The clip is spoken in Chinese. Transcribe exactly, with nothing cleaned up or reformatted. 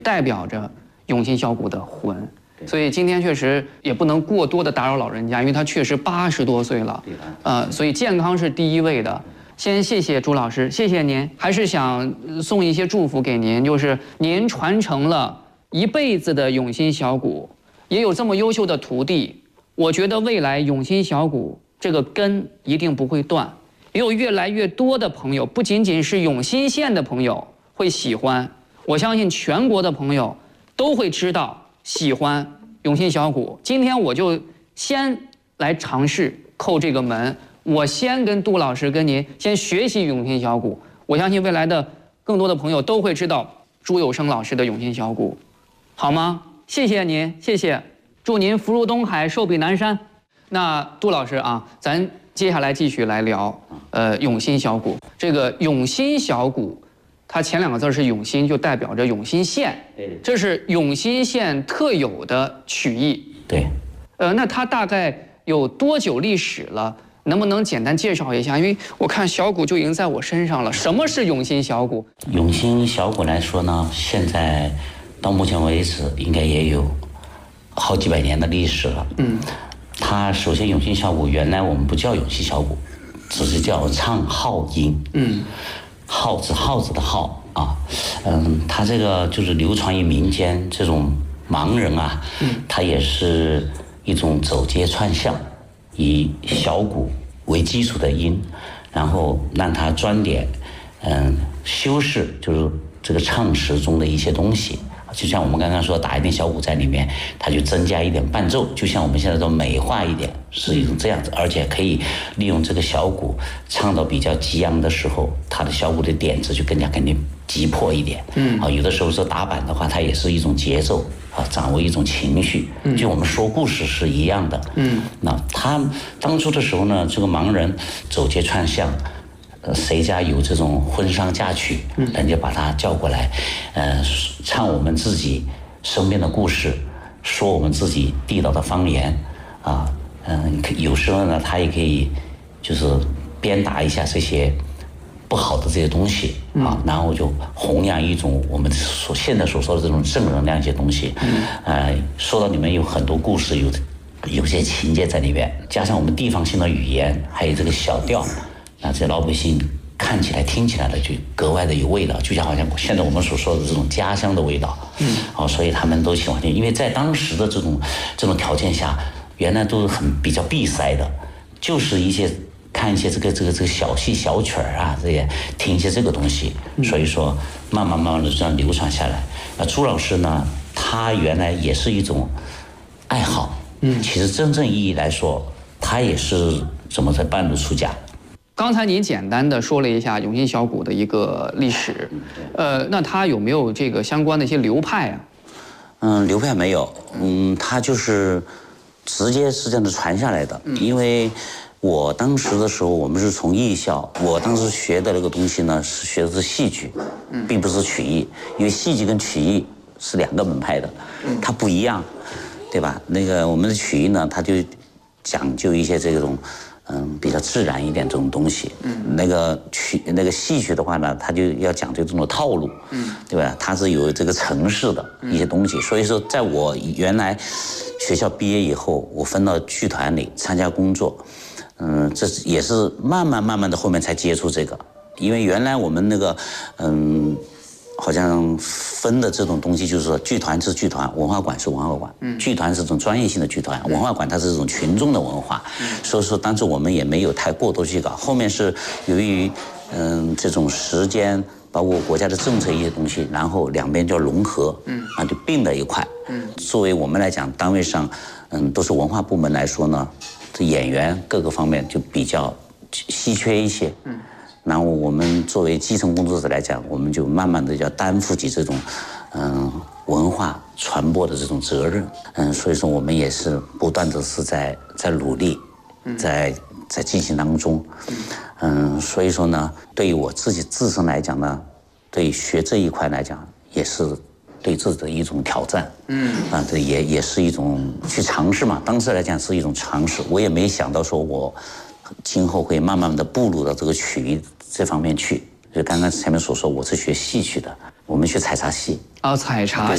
代表着永兴小鼓的魂。所以今天确实也不能过多的打扰老人家，因为他确实八十多岁了，呃，所以健康是第一位的。先谢谢朱老师，谢谢您，还是想送一些祝福给您，就是您传承了一辈子的永兴小鼓，也有这么优秀的徒弟，我觉得未来永兴小鼓这个根一定不会断，也有越来越多的朋友，不仅仅是永兴县的朋友会喜欢，我相信全国的朋友都会知道。喜欢永兴小鼓，今天我就先来尝试叩这个门。我先跟杜老师跟您先学习永兴小鼓，我相信未来的更多的朋友都会知道朱有声老师的永兴小鼓，好吗？谢谢您，谢谢，祝您福如东海，寿比南山。那杜老师啊，咱接下来继续来聊，呃，永兴小鼓。这个永兴小鼓。它前两个字是永兴，就代表着永兴县，这是永兴县特有的曲艺。 对， 呃，那它大概有多久历史了？能不能简单介绍一下？因为我看小鼓就已经在我身上了。什么是永兴小鼓？ 永兴小鼓来说呢，现在到目前为止应该也有好几百年的历史了。嗯，它首先永兴小鼓原来我们不叫永兴小鼓，只是叫唱号音。嗯。号子号子的号啊，嗯，他这个就是流传于民间，这种盲人啊，嗯，他也是一种走街串巷，以小鼓为基础的音，然后让他装点，嗯，修饰就是这个唱词中的一些东西。就像我们刚刚说打一点小鼓在里面，它就增加一点伴奏，就像我们现在说美化一点，是一种这样子，而且可以利用这个小鼓唱到比较激昂的时候，它的小鼓的点子就更加肯定急迫一点。嗯，啊，有的时候说打板的话，它也是一种节奏啊，掌握一种情绪，就我们说故事是一样的。嗯，那他当初的时候呢，这个盲人走街串巷。呃，谁家有这种婚丧嫁娶，人家把他叫过来，呃，唱我们自己身边的故事，说我们自己地道的方言，啊，嗯，有时候呢，他也可以就是鞭打一下这些不好的这些东西啊，然后就弘扬一种我们所现在所说的这种正能量一些东西，呃，说到里面有很多故事，有有些情节在里面，加上我们地方性的语言，还有这个小调。那这老百姓看起来、听起来的就格外的有味道，就像好像现在我们所说的这种家乡的味道。嗯，哦，所以他们都喜欢听，因为在当时的这种这种条件下，原来都是很比较闭塞的，就是一些看一些这个这个这个小戏小曲儿啊，这些听一些这个东西，所以说慢慢慢慢的这样流传下来。那朱老师呢，他原来也是一种爱好。嗯，其实真正意义来说，他也是怎么在半路出家。 刚才您简单的说了一下永兴小鼓的一个历史，呃，那它有没有这个相关的一些流派啊？ 嗯，流派没有，嗯，它就是直接是这样的传下来的。因为我当时的时候，我们是从艺校，我当时学的那个东西呢，是学的是戏剧，并不是曲艺，因为戏剧跟曲艺是两个门派的，它不一样，对吧？那个我们的曲艺呢，它就讲究一些这种。嗯，比较自然一点这种东西。嗯，那个曲那个戏曲的话呢，它就要讲究这种套路。嗯，对吧？它是有这个程式的一些东西。所以说，在我原来学校毕业以后，我分到剧团里参加工作。嗯，这也是慢慢慢慢的后面才接触这个，因为原来我们那个嗯。好像分的这种东西，就是说剧团是剧团，文化馆是文化馆。嗯，剧团是这种专业性的剧团，文化馆它是这种群众的文化。嗯，所以说当时我们也没有太过多去搞。后面是由于嗯这种时间，包括国家的政策一些东西，然后两边就融合，嗯，啊就并在一块。嗯，作为我们来讲，单位上嗯都是文化部门来说呢，这演员各个方面就比较稀缺一些。嗯。然后我们作为基层工作者来讲，我们就慢慢的要担负起这种，嗯，文化传播的这种责任。嗯，所以说我们也是不断的是在在努力，在在进行当中。嗯，所以说呢，对于我自己自身来讲呢，对于学这一块来讲，也是对自己的一种挑战。嗯，啊，这也也是一种去尝试嘛。当时来讲是一种尝试，我也没想到说我。今后会慢慢的步入到这个曲艺这方面去。就刚刚前面所说，我是学戏曲的，我们学采茶戏。 啊，采茶